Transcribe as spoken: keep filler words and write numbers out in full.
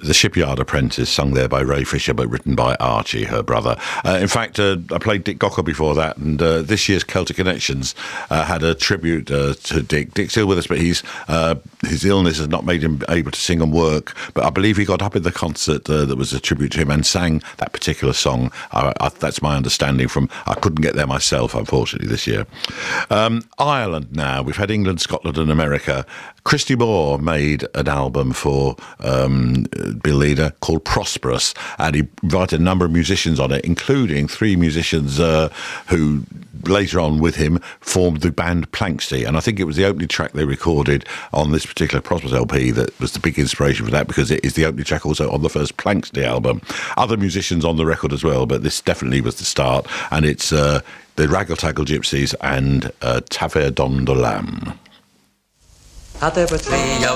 The Shipyard Apprentice, sung there by Ray Fisher, but written by Archie, her brother. Uh, in fact, uh, I played Dick Gocker before that, and uh, this year's Celtic Connections uh, had a tribute uh, to Dick. Dick's still with us, but he's uh, his illness has not made him able to sing and work. But I believe he got up in the concert uh, that was a tribute to him and sang that particular song. I, I, that's my understanding from... I couldn't get there myself, unfortunately, this year. Um, Ireland now. We've had England, Scotland and America. Christy Moore made an album for um, Bill Leader called Prosperous, and he invited a number of musicians on it, including three musicians uh, who later on with him formed the band Planksty, and I think it was the opening track they recorded on this particular Prosperous L P that was the big inspiration for that, because it is the opening track also on the first Planksty album. Other musicians on the record as well, but this definitely was the start, and it's uh, the Raggle Taggle Gypsies and uh, Taver Don de Lam. Had there were three